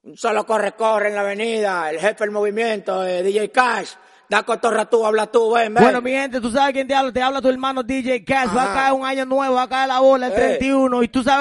Un solo corre en la avenida, el jefe del movimiento, DJ Cash. Da cotorra tú, habla tú, ven. Bueno, mi gente, tú sabes quién te habla tu hermano DJ Cash. Va a caer un año nuevo, va a caer la bola el 31 y tú sabes